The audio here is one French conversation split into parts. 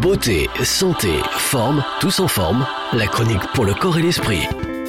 Beauté, santé, forme, tous en forme. La chronique pour le corps et l'esprit.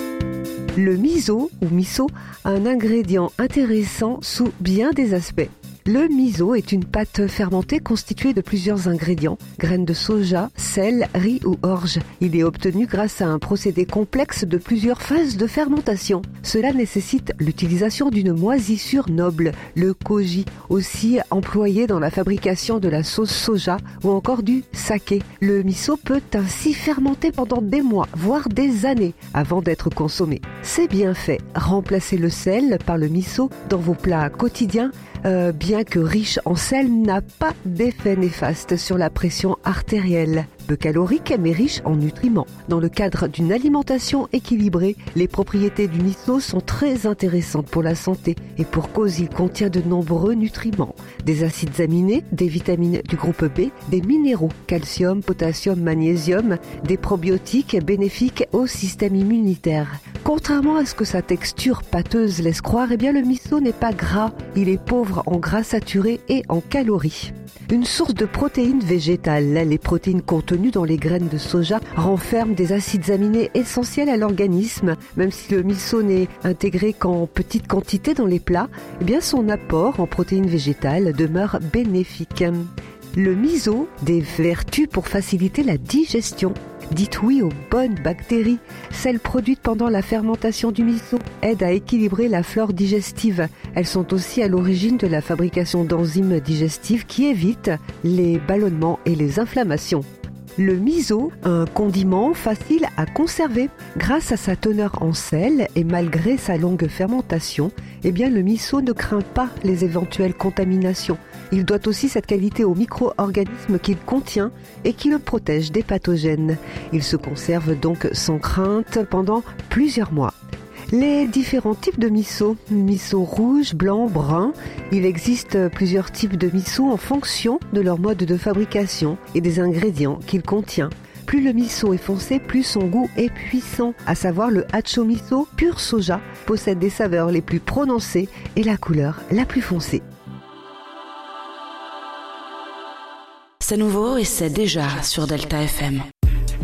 Le miso ou miso a un ingrédient intéressant sous bien des aspects. Le miso est une pâte fermentée constituée de plusieurs ingrédients, graines de soja, sel, riz ou orge. Il est obtenu grâce à un procédé complexe de plusieurs phases de fermentation. Cela nécessite l'utilisation d'une moisissure noble, le koji, aussi employé dans la fabrication de la sauce soja ou encore du saké. Le miso peut ainsi fermenter pendant des mois, voire des années, avant d'être consommé. C'est bien fait. Remplacez le sel par le miso dans vos plats quotidiens. Bien que riche en sel, n'a pas d'effet néfaste sur la pression artérielle. Peu calorique mais riche en nutriments. Dans le cadre d'une alimentation équilibrée, les propriétés du miso sont très intéressantes pour la santé et pour cause il contient de nombreux nutriments. Des acides aminés, des vitamines du groupe B, des minéraux, calcium, potassium, magnésium, des probiotiques bénéfiques au système immunitaire. Contrairement à ce que sa texture pâteuse laisse croire, eh bien le miso n'est pas gras, il est pauvre en gras saturés et en calories. Une source de protéines végétales, les protéines contenues dans les graines de soja renferment des acides aminés essentiels à l'organisme. Même si le miso n'est intégré qu'en petite quantité dans les plats, eh bien son apport en protéines végétales demeure bénéfique. Le miso, des vertus pour faciliter la digestion. Dites oui aux bonnes bactéries. Celles produites pendant la fermentation du miso aident à équilibrer la flore digestive. Elles sont aussi à l'origine de la fabrication d'enzymes digestives qui évitent les ballonnements et les inflammations. Le miso, un condiment facile à conserver. Grâce à sa teneur en sel et malgré sa longue fermentation, eh bien le miso ne craint pas les éventuelles contaminations. Il doit aussi cette qualité aux micro-organismes qu'il contient et qui le protègent des pathogènes. Il se conserve donc sans crainte pendant plusieurs mois. Les différents types de miso, miso rouge, blanc, brun. Il existe plusieurs types de miso en fonction de leur mode de fabrication et des ingrédients qu'il contient. Plus le miso est foncé, plus son goût est puissant, à savoir le hacho miso pur soja possède des saveurs les plus prononcées et la couleur la plus foncée. C'est nouveau et c'est déjà sur Delta FM.